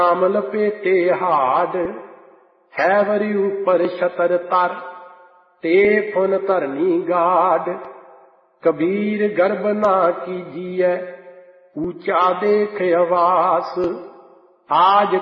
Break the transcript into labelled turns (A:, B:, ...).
A: नाम लपेटे हाड, है वरी ऊपर छतर तर, ते फुन धरनी गाड। कबीर गर्भ ना कीजिए, ऊंचा देख अवास, आज